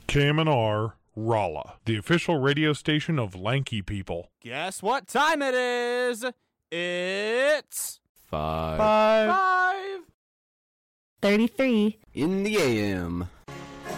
KMNR Rolla, the official radio station of Lanky People. Guess what time it is? It's 5:33 5:33 in the AM.